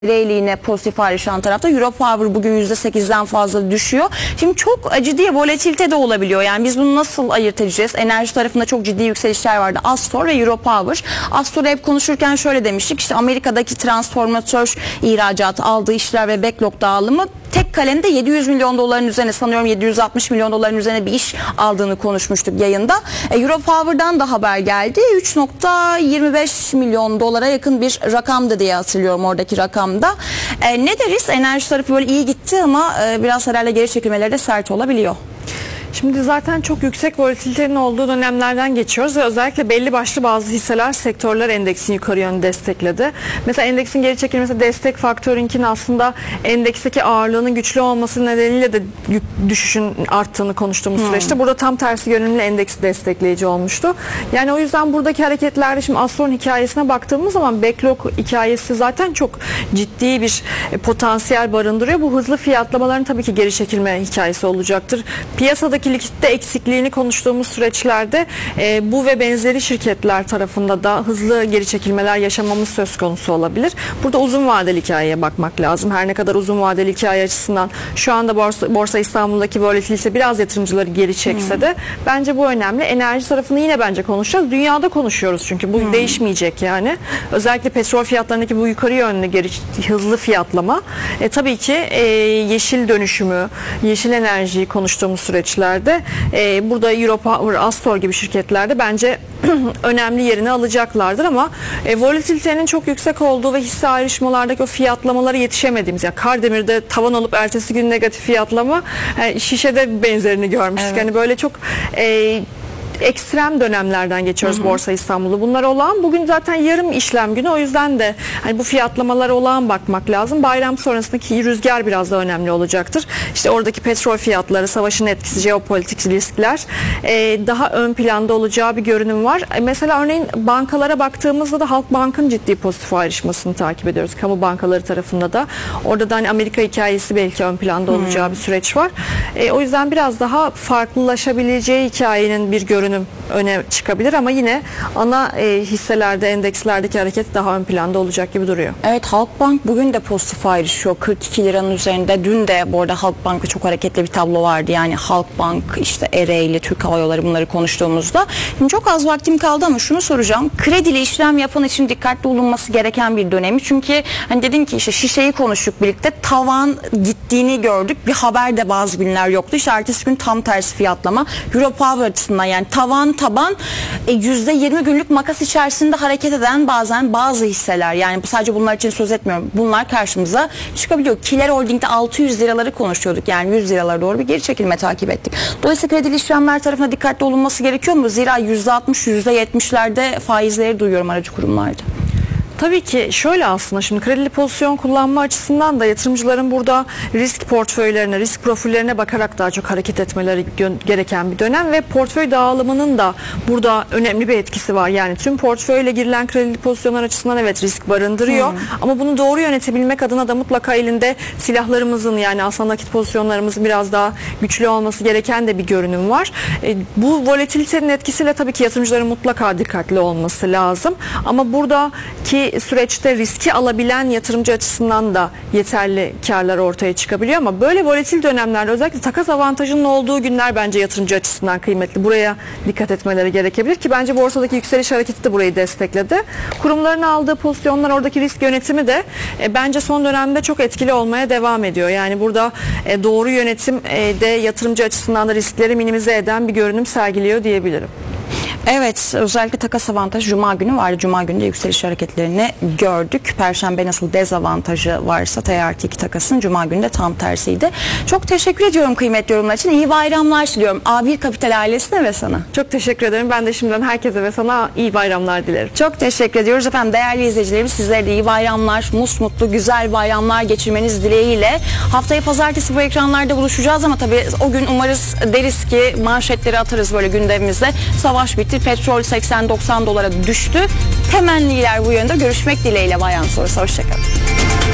Rayleigh pozitif ayrışan tarafta. Europower bugün %8'den fazla düşüyor. Şimdi çok ciddi volatilite de olabiliyor. Yani biz bunu nasıl ayırt edeceğiz? Enerji tarafında çok ciddi yükselişler vardı. Astor ve Europower. Astor'u hep konuşurken şöyle demiştik. İşte Amerika'daki transformatör ihracatı, aldığı işler ve backlog dağılımı tek kalemde 700 milyon doların üzerine, sanıyorum 760 milyon doların üzerine bir iş aldığını konuşmuştuk yayında. Europower'dan da haber geldi. 3.25 milyon dolara yakın bir rakamdı diye hatırlıyorum oradaki rakamda. Ne deriz? Enerji tarafı böyle iyi gitti ama biraz herhalde geri çekilmeleri de sert olabiliyor. Şimdi zaten çok yüksek volatilitenin olduğu dönemlerden geçiyoruz ve özellikle belli başlı bazı hisseler, sektörler endeksin yukarı yönlü destekledi. Mesela endeksin geri çekilmesi destek faktörünkinin aslında endeksteki ağırlığının güçlü olması nedeniyle de düşüşün arttığını konuştuğumuz süreçte burada tam tersi yönümlü endeksi destekleyici olmuştu. Yani o yüzden buradaki hareketlerde şimdi Astor'un hikayesine baktığımız zaman backlog hikayesi zaten çok ciddi bir potansiyel barındırıyor. Bu hızlı fiyatlamaların tabii ki geri çekilme hikayesi olacaktır. Piyasadaki likitte eksikliğini konuştuğumuz süreçlerde bu ve benzeri şirketler tarafında da hızlı geri çekilmeler yaşamamız söz konusu olabilir. Burada uzun vadeli hikayeye bakmak lazım. Her ne kadar uzun vadeli hikaye açısından şu anda Borsa İstanbul'daki volatilite biraz yatırımcıları geri çekse de bence bu önemli. Enerji tarafını yine bence konuşacağız. Dünyada konuşuyoruz çünkü bu değişmeyecek yani. Özellikle petrol fiyatlarındaki bu yukarı yönlü hızlı fiyatlama. Tabii ki yeşil dönüşümü, yeşil enerjiyi konuştuğumuz süreçler burada Europower, Astor gibi şirketlerde bence önemli yerini alacaklardır ama volatilitenin çok yüksek olduğu ve hisse ayrışmalardaki o fiyatlamalara yetişemediğimiz, yani Kardemir'de tavan olup ertesi gün negatif fiyatlama, şişede benzerini görmüştük. Evet. Yani böyle çok ekstrem dönemlerden geçiyoruz Borsa İstanbul'u. Bunlar olağan. Bugün zaten yarım işlem günü. O yüzden de hani bu fiyatlamalara olağan bakmak lazım. Bayram sonrasındaki rüzgar biraz da önemli olacaktır. İşte oradaki petrol fiyatları, savaşın etkisi, jeopolitik riskler daha ön planda olacağı bir görünüm var. Mesela örneğin bankalara baktığımızda da Halkbank'ın ciddi pozitif ayrışmasını takip ediyoruz. Kamu bankaları tarafında da. Orada da hani Amerika hikayesi belki ön planda olacağı bir süreç var. O yüzden biraz daha farklılaşabileceği hikayenin bir görünüm öne çıkabilir ama yine ana hisselerde, endekslerdeki hareket daha ön planda olacak gibi duruyor. Evet, Halkbank bugün de pozitif ayrışıyor. 42 liranın üzerinde. Dün de bu arada Halkbank'ta çok hareketli bir tablo vardı. Yani Halkbank, işte Ereğli, Türk Hava Yolları, bunları konuştuğumuzda. Şimdi çok az vaktim kaldı ama şunu soracağım. Kredili işlem yapan için dikkatli olunması gereken bir dönemi. Çünkü hani dedin ki işte şişeyi konuştuk birlikte. Tavan gittiğini gördük. Bir haber de bazı günler yoktu. İşte ertesi gün tam tersi fiyatlama. Europower açısından yani tavan taban %20 günlük makas içerisinde hareket eden bazen bazı hisseler, yani sadece bunlar için söz etmiyorum, bunlar karşımıza çıkabiliyor. Kiler Holding'de 600 liraları konuşuyorduk, yani 100 liralara doğru bir geri çekilme takip ettik. Dolayısıyla kredili işlemler tarafına dikkatli olunması gerekiyor mu? Zira %60 %70'lerde faizleri duyuyorum aracı kurumlarda. Tabii ki şöyle, aslında şimdi kredili pozisyon kullanma açısından da yatırımcıların burada risk portföylerine, risk profillerine bakarak daha çok hareket etmeleri gereken bir dönem ve portföy dağılımının da burada önemli bir etkisi var. Yani tüm portföyle girilen kredili pozisyonlar açısından evet risk barındırıyor ama bunu doğru yönetebilmek adına da mutlaka elinde silahlarımızın, yani aslında nakit pozisyonlarımızın biraz daha güçlü olması gereken de bir görünüm var. Bu volatilitenin etkisiyle tabii ki yatırımcıların mutlaka dikkatli olması lazım ama buradaki süreçte riski alabilen yatırımcı açısından da yeterli karlar ortaya çıkabiliyor ama böyle volatil dönemlerde özellikle takas avantajının olduğu günler bence yatırımcı açısından kıymetli. Buraya dikkat etmeleri gerekebilir ki bence borsadaki yükseliş hareketi de burayı destekledi. Kurumların aldığı pozisyonlar, oradaki risk yönetimi de bence son dönemde çok etkili olmaya devam ediyor. Yani burada doğru yönetim de yatırımcı açısından da riskleri minimize eden bir görünüm sergiliyor diyebilirim. Evet, özellikle takas avantajı Cuma günü vardı. Cuma günü de yükseliş hareketlerini gördük. Perşembe nasıl dezavantajı varsa TR2 takasın, Cuma günü de tam tersiydi. Çok teşekkür ediyorum kıymetli yorumlar için. İyi bayramlar diliyorum A1 Kapital ailesine ve sana. Çok teşekkür ederim. Ben de şimdiden herkese ve sana iyi bayramlar dilerim. Çok teşekkür ediyoruz efendim. Değerli izleyicilerimiz, sizlere de iyi bayramlar, musmutlu, güzel bayramlar geçirmeniz dileğiyle. Haftaya pazartesi bu ekranlarda buluşacağız ama tabii o gün umarız deriz ki manşetleri atarız böyle gündemimizde. Savaş bitti. Petrol 80-90 dolara düştü. Temenniler bu yönde. Görüşmek dileğiyle bayan sonrası. Hoşçakalın.